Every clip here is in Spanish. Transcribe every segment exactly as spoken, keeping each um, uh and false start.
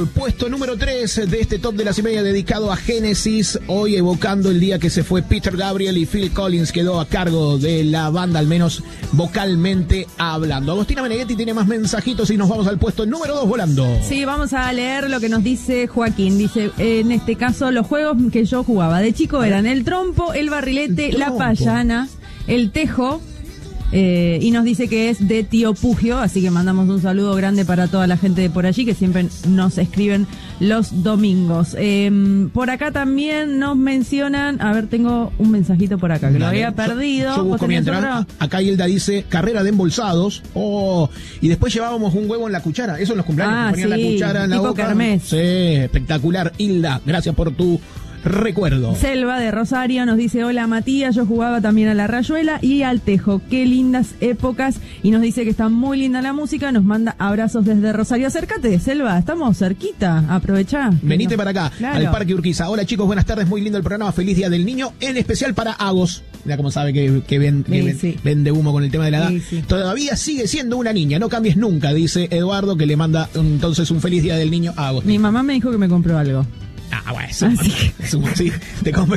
al puesto número tres de este top de las y media dedicado a Genesis, hoy evocando el día que se fue Peter Gabriel y Phil Collins quedó a cargo de la banda, al menos vocalmente hablando. Agostina Meneghetti tiene más mensajitos y nos vamos al puesto número dos volando. Sí, vamos a leer lo que nos dice Joaquín. Dice, en este caso, los juegos que yo jugaba de chico eran el trompo, el barrilete, el la payana, el tejo. Eh, y nos dice que es de Tío Pugio, así que mandamos un saludo grande para toda la gente de por allí que siempre nos escriben los domingos. Eh, por acá también nos mencionan, a ver, tengo un mensajito por acá que lo había perdido. Yo, yo busco mientras. Acá Hilda dice carrera de embolsados. Oh, y después llevábamos un huevo en la cuchara. Eso en los cumpleaños. Ah, ponían sí, la cuchara en la tipo boca. kermés. Sí, espectacular. Hilda, gracias por tu recuerdo. Selva de Rosario nos dice, hola Matías, yo jugaba también a la rayuela y al tejo, qué lindas épocas, y nos dice que está muy linda la música, nos manda abrazos desde Rosario. Acércate, Selva, estamos cerquita, aprovechá. Venite no, para acá, claro, al Parque Urquiza. Hola chicos, buenas tardes, muy lindo el programa, feliz Día del Niño, en especial para Agos. Mira cómo sabe que, que, ven, que sí, ven, sí. vende humo con el tema de la edad. Sí, sí. Todavía sigue siendo una niña, no cambies nunca, dice Eduardo, que le manda entonces un feliz Día del Niño a Agos. Mi mamá me dijo que me compró algo. Ah, bueno, eso, eso, sí, te compro.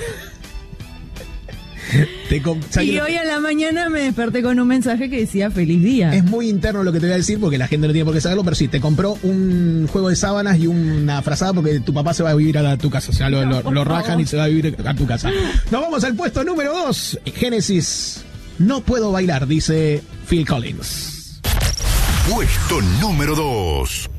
te comp y hoy a la mañana me desperté con un mensaje que decía feliz día. Es muy interno lo que te voy a decir porque la gente no tiene por qué saberlo, pero sí, te compró un juego de sábanas y una frazada porque tu papá se va a vivir a tu casa. O sea, lo, lo, lo rajan y se va a vivir a tu casa. Nos vamos al puesto número dos. Génesis, no puedo bailar, dice Phil Collins. Puesto número dos.